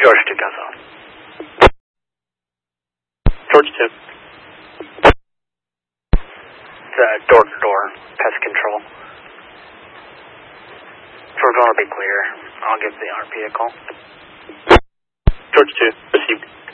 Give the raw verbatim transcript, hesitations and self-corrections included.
George two, guns off. George two. It's uh, door to door, pest control. If we're going to be clear, I'll give the R P a call. George two, received.